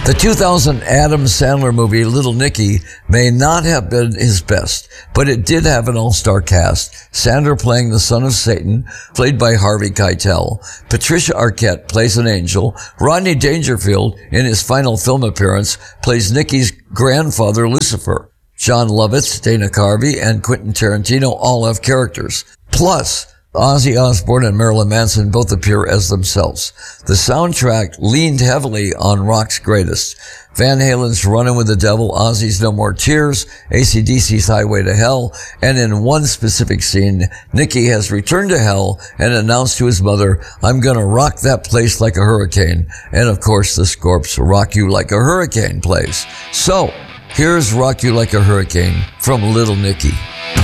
The 2000 Adam Sandler movie Little Nicky may not have been his best, but it did have an all-star cast. Sandler playing the son of Satan, played by Harvey Keitel. Patricia Arquette plays an angel. Rodney Dangerfield, in his final film appearance, plays Nicky's grandfather Lucifer. John Lovitz, Dana Carvey, and Quentin Tarantino all have characters. Plus, Ozzy Osbourne and Marilyn Manson both appear as themselves. The soundtrack leaned heavily on rock's greatest. Van Halen's Runnin' with the Devil, Ozzy's No More Tears, AC/DC's Highway to Hell, and in one specific scene, Nicky has returned to hell and announced to his mother, "I'm gonna rock that place like a hurricane." And of course, the Scorps' Rock You Like a Hurricane plays. So, here's Rock You Like a Hurricane from Little Nicky.